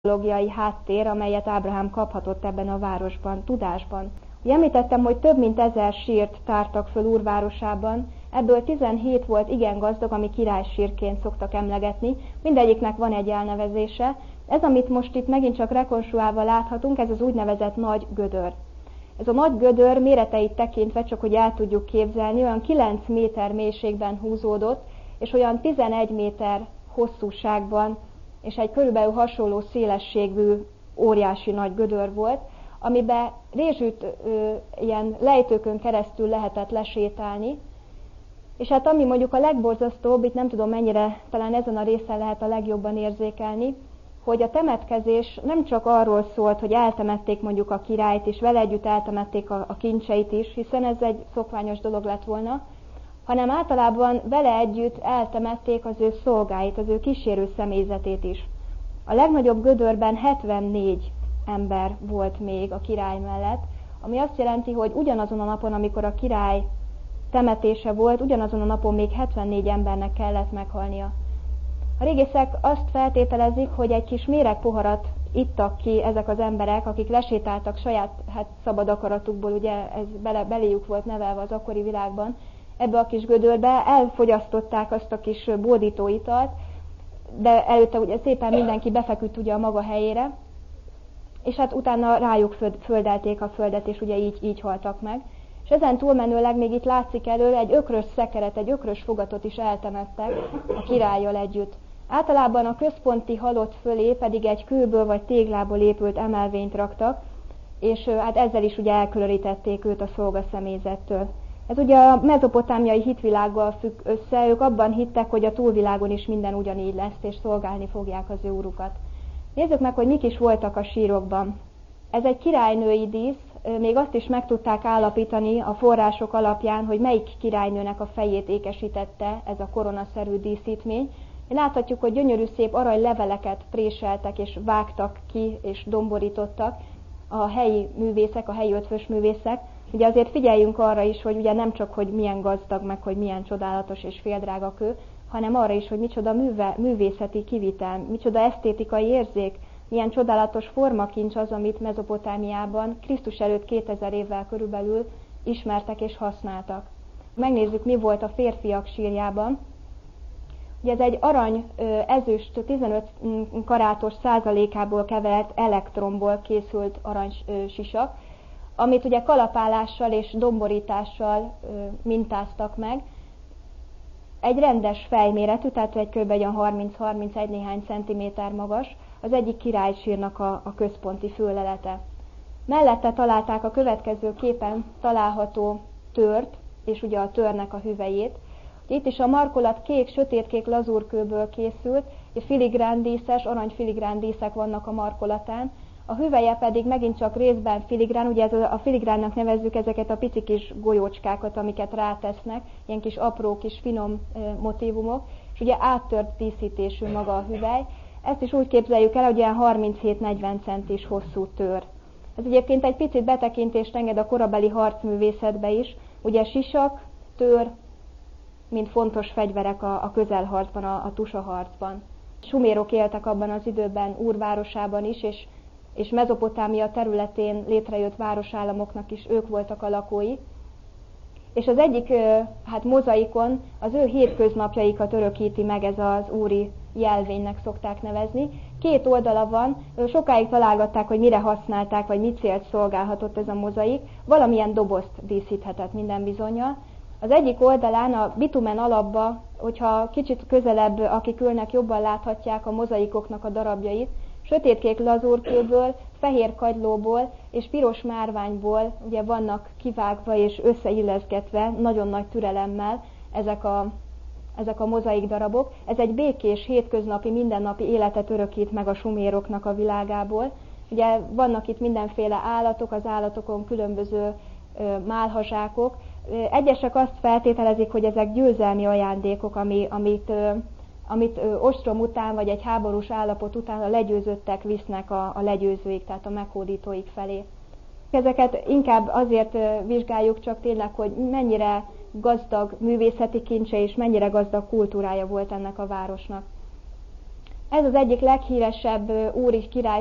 archeológiai háttér, amelyet Ábrahám kaphatott ebben a városban, tudásban. Ugye említettem, hogy több mint 1000 sírt tártak föl Úr városában, ebből 17 volt igen gazdag, ami királysírként szoktak emlegetni, mindegyiknek van egy elnevezése. Ez, amit most itt megint csak rekonstruálva láthatunk, ez az úgynevezett nagy gödör. Ez a nagy gödör méreteit tekintve, csak hogy el tudjuk képzelni, olyan 9 méter mélységben húzódott, és olyan 11 méter hosszúságban, és egy körülbelül hasonló szélességű óriási nagy gödör volt, amiben rézsült ilyen lejtőkön keresztül lehetett lesétálni, és hát ami mondjuk a legborzasztóbb, itt nem tudom mennyire, talán ezen a részen lehet a legjobban érzékelni, hogy a temetkezés nem csak arról szólt, hogy eltemették mondjuk a királyt, és vele együtt eltemették a kincseit is, hiszen ez egy szokványos dolog lett volna, hanem általában vele együtt eltemették az ő szolgáit, az ő kísérő személyzetét is. A legnagyobb gödörben 74 ember volt még a király mellett, ami azt jelenti, hogy ugyanazon a napon, amikor a király temetése volt, ugyanazon a napon még 74 embernek kellett meghalnia. A régészek azt feltételezik, hogy egy kis méregpoharat ittak ki ezek az emberek, akik lesétáltak saját szabad akaratukból, ugye ez beléjük volt nevelve az akkori világban, ebbe a kis gödörbe, elfogyasztották azt a kis bódító italt, de előtte ugye szépen mindenki befeküdt ugye a maga helyére, és hát utána rájuk földelték a földet, és ugye így haltak meg. És ezen túlmenőleg még itt látszik elő egy ökrös szekeret, egy ökrös fogatot is eltemettek a királlyal együtt. Általában a központi halott fölé pedig egy kőből vagy téglából épült emelvényt raktak, és hát ezzel is ugye elkülönítették őt a szolgaszemélyzettől. Ez ugye a mezopotámiai hitvilággal függ össze, ők abban hittek, hogy a túlvilágon is minden ugyanígy lesz, és szolgálni fogják az ő urukat. Nézzük meg, hogy mik is voltak a sírokban. Ez egy királynői dísz, még azt is meg tudták állapítani a források alapján, hogy melyik királynőnek a fejét ékesítette ez a koronaszerű díszítmény. Láthatjuk, hogy gyönyörű szép aranyleveleket préseltek és vágtak ki és domborítottak a helyi művészek, a helyi ötvös művészek. Ugye azért figyeljünk arra is, hogy ugye nem csak, hogy milyen gazdag, meg hogy milyen csodálatos és féldrága kő, hanem arra is, hogy micsoda művészeti kivitel, micsoda esztétikai érzék, milyen csodálatos formakincs az, amit Mezopotámiában Krisztus előtt 2000 évvel körülbelül ismertek és használtak. Megnézzük, mi volt a férfiak sírjában. Ugye ez egy arany ezüst 15 karátos százalékából kevert elektromból készült aranysisak, amit ugye kalapálással és domborítással mintáztak meg. Egy rendes fejméretű, tehát egy kb. 30-31 néhány centiméter magas, az egyik királysírnak a központi főlelete. Mellette találták a következő képen található tört, és ugye a törnek a hüvelyét. Itt is a markolat sötétkék lazúrkőből készült, és filigrándíszes, arany filigrándíszek vannak a markolatán. A hüvelye pedig megint csak részben filigrán, ugye a filigránnak nevezzük ezeket a pici kis golyócskákat, amiket rátesznek, ilyen kis apró, kis finom motívumok, és ugye áttört díszítésű maga a hüvely. Ezt is úgy képzeljük el, hogy ilyen 37-40 centis hosszú tör. Ez egyébként egy picit betekintést enged a korabeli harcművészetbe is, ugye sisak, tör, mint fontos fegyverek a közelharcban, a tusaharcban. Sumérok éltek abban az időben Úr városában is, és Mezopotámia területén létrejött városállamoknak is ők voltak a lakói. És az egyik mozaikon az ő hétköznapjaikat örökíti meg, ez az úri jelvénynek szokták nevezni. 2 oldala van, sokáig találgatták, hogy mire használták, vagy mit célt szolgálhatott ez a mozaik. Valamilyen dobozt díszíthetett minden bizonnyal. Az egyik oldalán a bitumen alapba, hogyha kicsit közelebb, akik ülnek, jobban láthatják a mozaikoknak a darabjait, sötétkék lazúrkőből, fehér kagylóból és piros márványból ugye vannak kivágva és összeilleszgetve nagyon nagy türelemmel ezek a mozaik darabok. Ez egy békés, hétköznapi, mindennapi életet örökít meg a suméroknak a világából. Ugye vannak itt mindenféle állatok, az állatokon különböző málhazsákok. Egyesek azt feltételezik, hogy ezek győzelmi ajándékok, amit ostrom után, vagy egy háborús állapot után a legyőzöttek visznek a legyőzőik, tehát a meghódítóik felé. Ezeket inkább azért vizsgáljuk csak tényleg, hogy mennyire gazdag művészeti kincse és mennyire gazdag kultúrája volt ennek a városnak. Ez az egyik leghíresebb úri király